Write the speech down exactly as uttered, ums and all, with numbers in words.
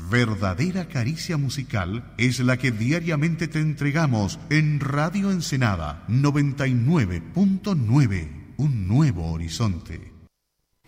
Verdadera caricia musical es la que diariamente te entregamos en Radio Ensenada noventa y nueve punto nueve, un nuevo horizonte.